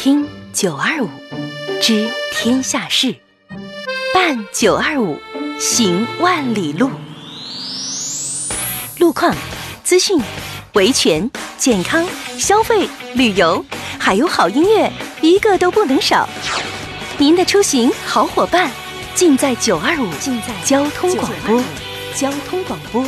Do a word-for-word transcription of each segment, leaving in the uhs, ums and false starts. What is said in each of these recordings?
听九二五，知天下事，办九二五，行万里路。路况、资讯、维权、健康、消费、旅游，还有好音乐，一个都不能少。您的出行好伙伴，尽在九二五，尽在交通广播，交通广播。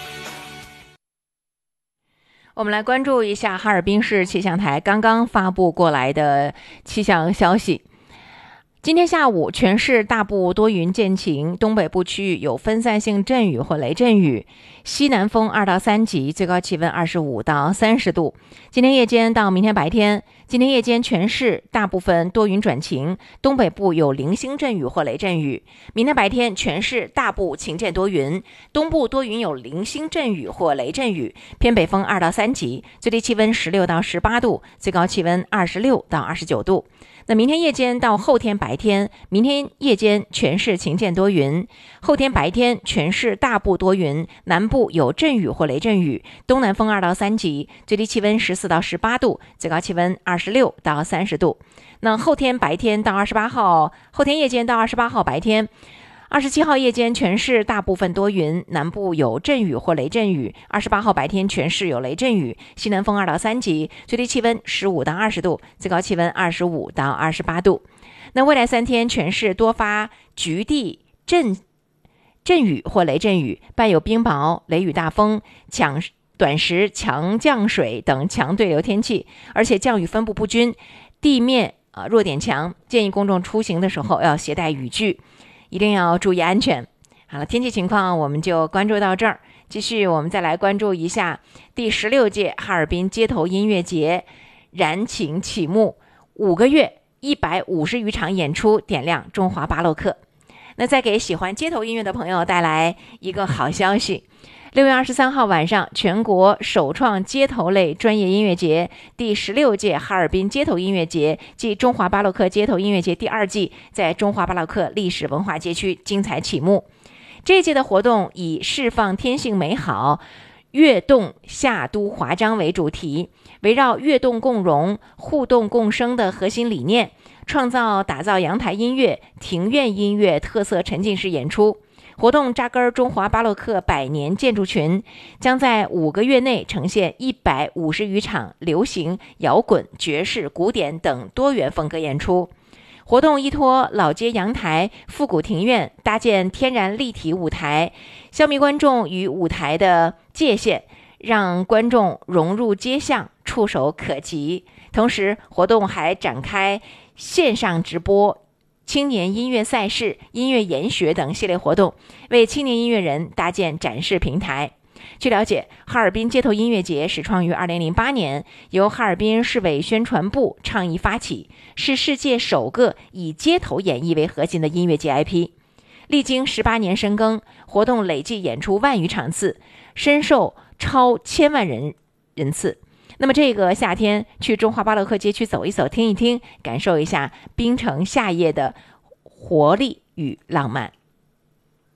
我们来关注一下哈尔滨市气象台刚刚发布过来的气象消息。今天下午全市大部多云见晴，东北部区域有分散性阵雨或雷阵雨，西南风二到三级，最高气温二十五到三十度。今天夜间到明天白天，今天夜间全市大部分多云转晴，东北部有零星阵雨或雷阵雨。明天白天全市大部晴间多云，东部多云有零星阵雨或雷阵雨，偏北风二到三级，最低气温十六到十八度，最高气温二十六到二十九度。那明天夜间到后天白天，明天夜间全市晴间多云，后天白天全市大部多云，南部有阵雨或雷阵雨，东南风二到三级，最低气温十四到十八度，最高气温二十六到三十度。那后天白天到二十八号，后天夜间到二十八号白天，二十七号夜间全市大部分多云，南部有阵雨或雷阵雨，二十八号白天全市有雷阵雨，西南风二到三级，最低气温十五到二十度，最高气温二十五到二十八度。那未来三天全市多发局地阵阵雨或雷阵雨，伴有冰雹、雷雨大风、强短时强降水等强对流天气，而且降雨分布不均，地面呃弱点强，建议公众出行的时候要携带雨具，一定要注意安全。好了，天气情况我们就关注到这儿。继续我们再来关注一下第十六届哈尔滨街头音乐节燃情启幕，五个月一百五十余场演出，点亮中华巴洛克。那再给喜欢街头音乐的朋友带来一个好消息，六月二十三号晚上，全国首创街头类专业音乐节第十六届哈尔滨街头音乐节暨中华巴洛克街头音乐节第二季在中华巴洛克历史文化街区精彩启幕。这一届的活动以释放天性美好，跃动夏都华章为主题，围绕跃动共融、互动共生的核心理念，创造打造阳台音乐、庭院音乐特色沉浸式演出。活动扎根中华巴洛克百年建筑群，将在五个月内呈现一百五十余场流行、摇滚、爵士、古典等多元风格演出。活动依托老街阳台、复古庭院，搭建天然立体舞台，消弭观众与舞台的界限，让观众融入街巷，触手可及。同时，活动还展开线上直播、青年音乐赛事、音乐研学等系列活动，为青年音乐人搭建展示平台。据了解，哈尔滨街头音乐节始创于二零零八年，由哈尔滨市委宣传部倡议发起，是世界首个以街头演绎为核心的音乐节 I P。历经十八年深耕，活动累计演出万余场次，深受超千万人人次。那么这个夏天去中华巴洛克街区走一走、听一听，感受一下冰城夏夜的活力与浪漫。